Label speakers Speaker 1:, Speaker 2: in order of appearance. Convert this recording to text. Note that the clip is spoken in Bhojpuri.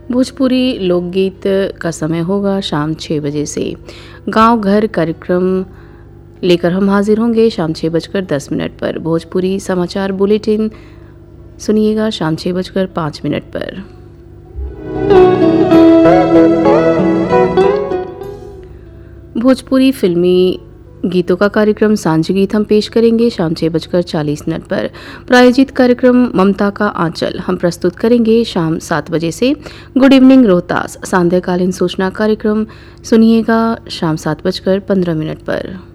Speaker 1: भोजपुरी लोकगीत का समय होगा शाम 6 बजे से। गांव घर कार्यक्रम लेकर हम हाजिर होंगे शाम 6:10 पर। भोजपुरी समाचार बुलेटिन सुनिएगा शाम 6:05 पर। भोजपुरी फिल्मी गीतों का कार्यक्रम सांझ गीत हम पेश करेंगे शाम 6:40 पर। प्रायोजित कार्यक्रम ममता का आंचल हम प्रस्तुत करेंगे शाम 7 बजे से। गुड इवनिंग रोहतास सांध्यकालीन सूचना कार्यक्रम सुनिएगा शाम 7:15 पर।